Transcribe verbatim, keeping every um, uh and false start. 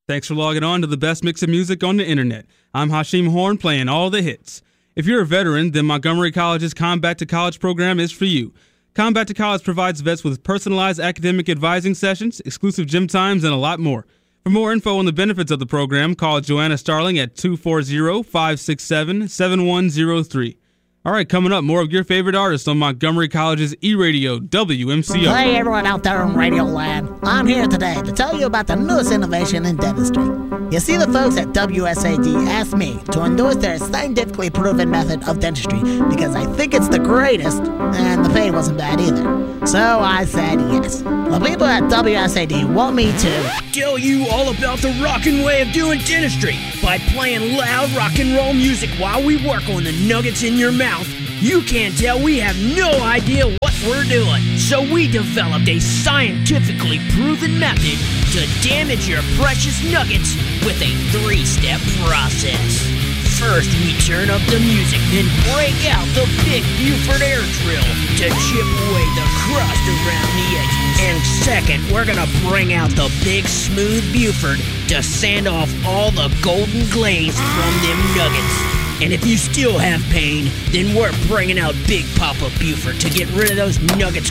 Thanks for logging on to the best mix of music on the internet. I'm Hashim Horn, playing all the hits. If you're a veteran, then Montgomery College's Combat to College program is for you. Combat to College provides vets with personalized academic advising sessions, exclusive gym times, and a lot more. For more info on the benefits of the program, call Joanna Starling at two four zero, five six seven, seven one zero three. All right, coming up, more of your favorite artists on Montgomery College's E-Radio W M C O. Hey, everyone out there in Radio Land. I'm here today to tell you about the newest innovation in dentistry. You see, the folks at W S A D asked me to endorse their scientifically proven method of dentistry because I think it's the greatest, and the pay wasn't bad either. So I said yes. The people at W S A D want me to tell you all about the rockin' way of doing dentistry by playing loud rock and roll music while we work on the nuggets in your mouth. You can't tell we have no idea what we're doing. So we developed a scientifically proven method to damage your precious nuggets with a three-step process. First, we turn up the music, then break out the big Buford air drill to chip away the crust around the edges. And second, we're gonna bring out the big smooth Buford to sand off all the golden glaze from them nuggets. And if you still have pain, then we're bringing out Big Papa Buford to get rid of those nuggets